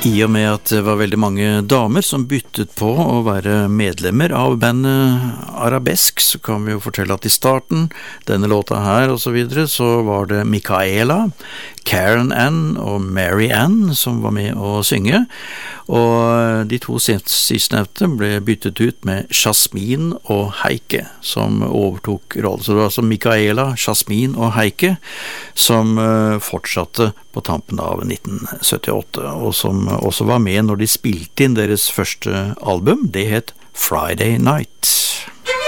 I og med at det var veldig mange damer som byttet på å være medlemmer av bandet Arabesk, så kan vi jo fortelle at I starten, denne låta her og så videre, så var det Michaela, Karen Ann og Mary Ann som var med å synge, og de to sistnevnte ble byttet ut med Jasmin og Heike som overtok rollen. Så det var altså Michaela, Jasmin og Heike som fortsatte på tampen av 1978, og som også var med når de spilte inn deres første album. Det het Friday Night.